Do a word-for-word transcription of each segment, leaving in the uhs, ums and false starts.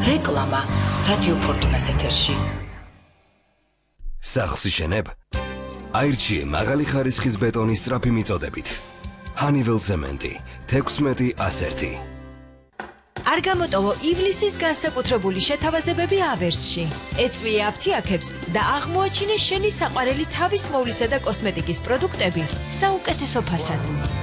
რეკლამა რადიო ფორტუნას ეთერში. სახლს იშენებ? აირჩიე მაღალი ხარისხის ბეტონის სწრაფი მიწოდებით. Honeywell ცემენტი თექვსმეტი ასერთი. არ გამოტოვო ივლისის განსაკუთრებული შეთავაზებები ავერსში. ეწვიე აფთიაქებს და აღმოაჩინე შენი საყვარელი თავის მოვლისა და კოსმეტიკის პროდუქტები საუკეთესო ფასად.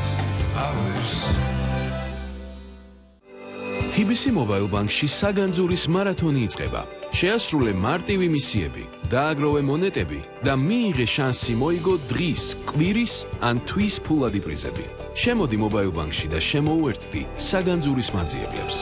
T B C Mobile Bank-ში საგანძურის მარათონი იწყება. შეასრულე მარტივი მისიები, დააგროვე მონეტები და მიიღე შანსი მოიგო დღის, კვირის ან თვის ფულადი პრიზები. შემოდი Mobile Bank-ში და შემოუერთდი საგანძურის მაძიებლებს.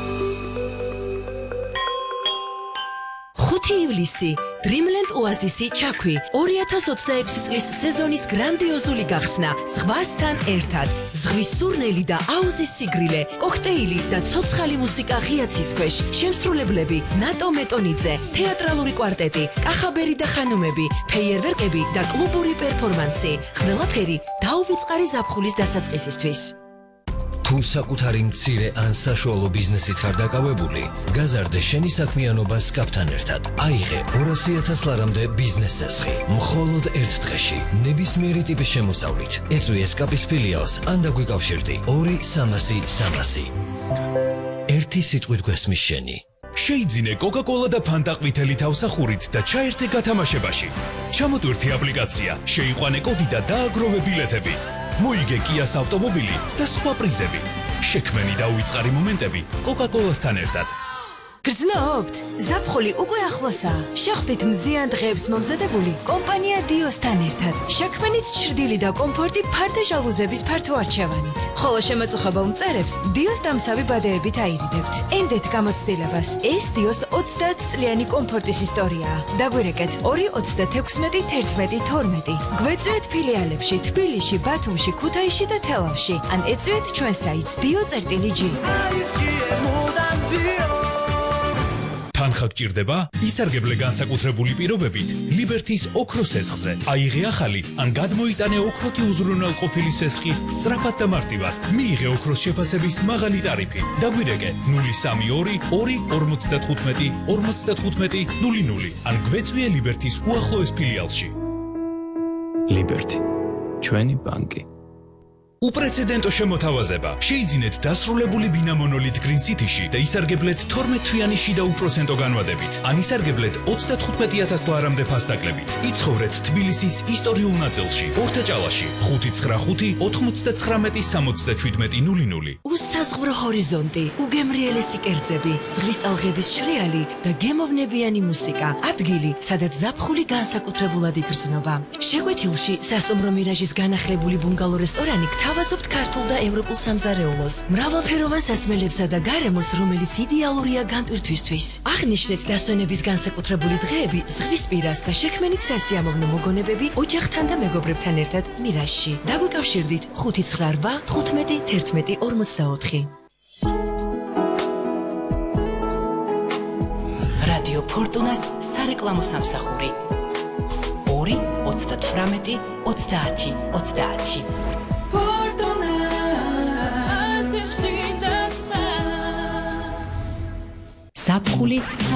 ხუთი ივლისი Dreamland Oasis-ი ჩაქვი ორი ათას ოცდაექვსი წლის სეზონის გრანდიოზული გახსნა ზღვასთან ერთად. ზღვის სურნელი და აუზის სიგრილე, კოქტეილი და ცოცხალი მუსიკა ღიაცის ქვეშ. შემსრულებლები ნატო მეტონიძე, თეატრალური კვარტეტი, კახაბერი და ხანუმები, ფეიერვერკები და კლუბური პერფორმანსი. ყველაფერი დაუვიწყარი ზაფხულის დასაწყისისთვის. თუ საკუთარი მცირე ან საშუალო ბიზნესით ხარ დაკავებული, გაზარდე შენი საქმიანობა სკაპთან ერთად. აიღე ორასი ათას ლარამდე ბიზნეს წესხი. მხოლოდ ერთ დღეში, ნებისმიერი ტიპის შემოსავლით. ეწვიე სკაპის ფილიალს ან დაგვიკავშირდი ორი სამასი სამასი. ერთი სიტყვით გვესმის შენი. შეიძინე კოკა-კოლა და ფანტა ყვითელი თავსახურით და ჩაერთე გათამაშებაში. ჩამოტვირთი აპლიკაცია, შეიყვანე კოდი და დააგროვე ბილეთები. მოიგე კიას ავტომობილი და სხვა პრიზები. შექმენი და უიწყარი მომენტები კოკა-კოლასთან ერთად. გრძნობთ? ზაფხული უკვე ახლოსაა. შეხვდით მზიან დღეებს მომზადებული კომპანია დიოსთან ერთად. შექმენით ჩრდილი და კომფორტი ფარდე ჟალუზების ფართო არჩევანით. ხოლო შემაწუხებელ მწერებს დიოს დამცავი ბადეებით აირიდებთ. ენდეთ გამოცდილებას. ეს დიოს ოცდაათ წლიანი კომფორტის ისტორიაა. დაგვირეკეთ ორი ოცდათექვსმეტი თერთმეტი თორმეტი. გვეწვიეთ ფილიალებში თბილისში, ბათუმში, ქუთაისში და თელავში. ან ეწვიეთ ჩვენ საიტს dio.gr. თანხა გჭირდება? ისარგებლე განსაკუთრებული პირობებით ლიბერთის ოქროს სესხზე. აიღე ახალი ან გადმოიტანე ოქროთი უზრუნველყოფილი სესხი სწრაფად და მარტივად. მიიღე ოქროს შეფასების მაღალი ტარიფი. დაგვირეკე ნული სამი ორი ორი ორმოცდათხუთმეტი ორმოცდათხუთმეტი ნული ნული ან გვეწვიე ლიბერთის უახლოეს ფილიალში. ლიბერთი, ჩვენი ბანკი. უპრეცედენტო შემოთავაზება. შეიძინეთ დასრულებული ბინა მონოლით Green City-ში და ისარგებლეთ თორმეტ თვიანი შიდა უპროცენტო განვადებით. ან ისარგებლეთ ოცდათხუთმეტი ათას ლარამდე ფასდაკლებით. იცხოვრეთ თბილისის ისტორიულ ნაწილში, ორთაჭალაში, ხუთი ცხრა ხუთი ოთხმოცდაცხრამეტი სამოცდაშვიდმეტი ნული ნული. უსაზღვრო ჰორიზონტი, უგემრიელესი კერძები, ზღვის ტალღების შრიალი და გემოვნებიანი მუსიკა. ადგილი, სადაც ზაფხული განსაკუთრებულად იგრძნობა. შეგვეთილში სასტუმრო მირაჟის განახლებული ბუნგალო რესტორანი გთავაზობთ ქართულ და ევროპულ სამზარეულოს, მრავალფეროვან სასმელებსა და გარემოს, რომელიც იდეალურია განტვირთვისთვის. აღნიშნეთ დასვენების განსაკუთრებული დღეები ზღვის პირას და შექმენით სასიამოვნო მოგონებები ოჯახთან და მეგობრებთან ერთად მირაჟში. დაგვიკავშირდით ხუთი ცხრა რვა თხუთმეტი თერთმეტი ორმოცდაოთხი. რადიო ფორტუნას სარეკლამო სამსახური ორი ოცდათვრამეტი ოცდაათი ოცდაათი. საფხული